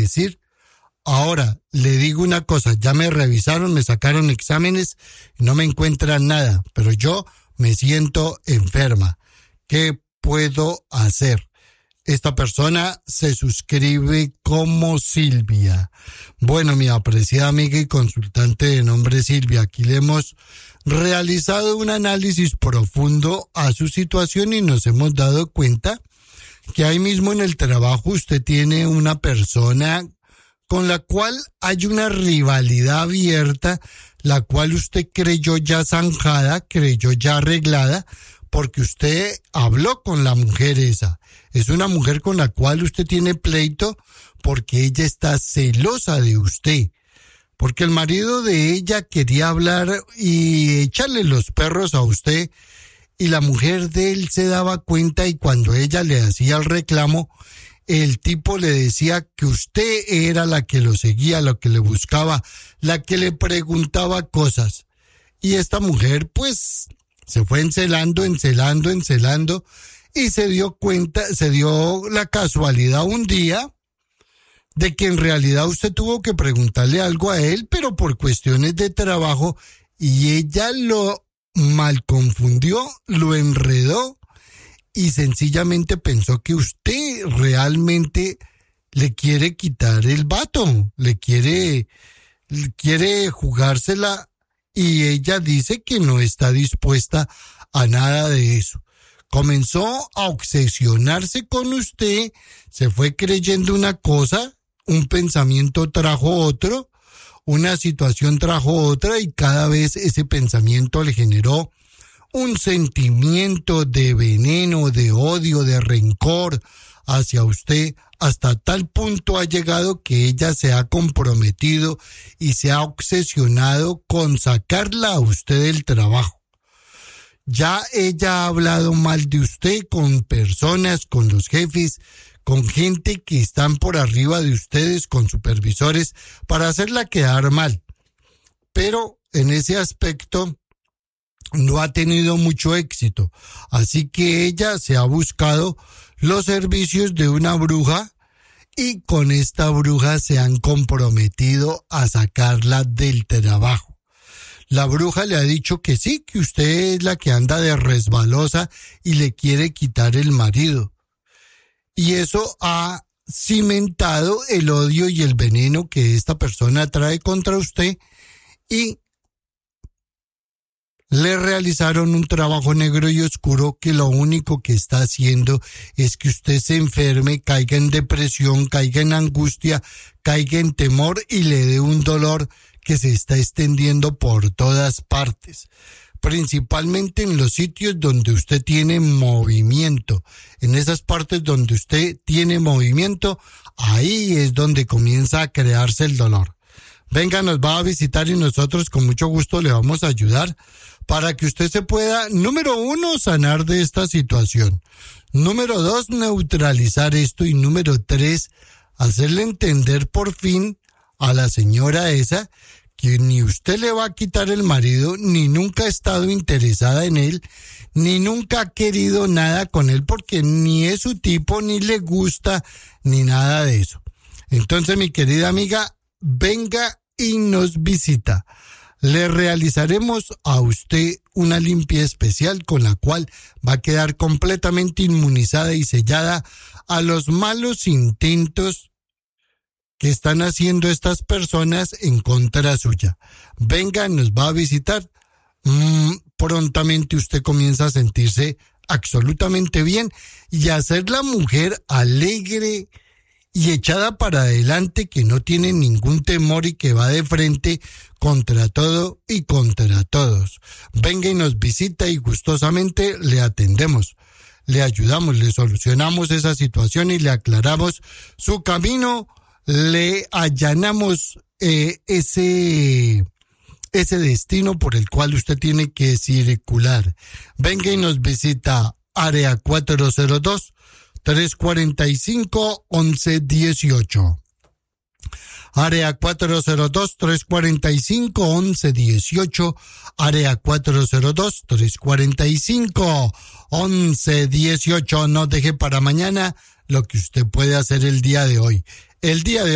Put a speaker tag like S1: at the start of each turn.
S1: decir. Ahora, le digo una cosa, ya me revisaron, me sacaron exámenes y no me encuentran nada, pero yo me siento enferma. ¿Qué puedo hacer? Esta persona se suscribe como Silvia. Bueno, mi apreciada amiga y consultante de nombre Silvia, aquí le hemos realizado un análisis profundo a su situación y nos hemos dado cuenta que ahí mismo en el trabajo usted tiene una persona con la cual hay una rivalidad abierta, la cual usted creyó ya zanjada, creyó ya arreglada, porque usted habló con la mujer esa. Es una mujer con la cual usted tiene pleito porque ella está celosa de usted. Porque el marido de ella quería hablar y echarle los perros a usted, y la mujer de él se daba cuenta, y cuando ella le hacía el reclamo, el tipo le decía que usted era la que lo seguía, la que le buscaba, la que le preguntaba cosas. Y esta mujer pues se fue encelando y se dio cuenta, se dio la casualidad un día de que en realidad usted tuvo que preguntarle algo a él, pero por cuestiones de trabajo, y ella lo mal confundió, lo enredó y sencillamente pensó que usted realmente le quiere quitar el vato, le quiere jugársela, y ella dice que no está dispuesta a nada de eso. Comenzó a obsesionarse con usted, se fue creyendo una cosa, un pensamiento trajo otro, una situación trajo otra, y cada vez ese pensamiento le generó un sentimiento de veneno, de odio, de rencor hacia usted, hasta tal punto ha llegado que ella se ha comprometido y se ha obsesionado con sacarla a usted del trabajo. Ya ella ha hablado mal de usted con personas, con los jefes, con gente que están por arriba de ustedes, con supervisores, para hacerla quedar mal. Pero en ese aspecto no ha tenido mucho éxito, así que ella se ha buscado los servicios de una bruja, y con esta bruja se han comprometido a sacarla del trabajo. La bruja le ha dicho que sí, que usted es la que anda de resbalosa y le quiere quitar el marido. Y eso ha cimentado el odio y el veneno que esta persona trae contra usted, y le realizaron un trabajo negro y oscuro que lo único que está haciendo es que usted se enferme, caiga en depresión, caiga en angustia, caiga en temor y le dé un dolor que se está extendiendo por todas partes, principalmente en los sitios donde usted tiene movimiento. En esas partes donde usted tiene movimiento, ahí es donde comienza a crearse el dolor. Venga, nos va a visitar y nosotros con mucho gusto le vamos a ayudar para que usted se pueda, número 1, sanar de esta situación. Número 2, neutralizar esto. Y número 3, hacerle entender por fin a la señora esa que ni usted le va a quitar el marido, ni nunca ha estado interesada en él, ni nunca ha querido nada con él, porque ni es su tipo, ni le gusta, ni nada de eso. Entonces, mi querida amiga, venga y nos visita. Le realizaremos a usted una limpia especial con la cual va a quedar completamente inmunizada y sellada a los malos intentos que están haciendo estas personas en contra suya. Venga, nos va a visitar. Prontamente usted comienza a sentirse absolutamente bien y a ser la mujer alegre y echada para adelante, que no tiene ningún temor y que va de frente contra todo y contra todos. Venga y nos visita y gustosamente le atendemos, le ayudamos, le solucionamos esa situación y le aclaramos su camino, le allanamos ese destino por el cual usted tiene que circular. Venga y nos visita, área 402-345-1118. Área 402-345-1118. Área 402-345-1118. No deje para mañana lo que usted puede hacer el día de hoy. El día de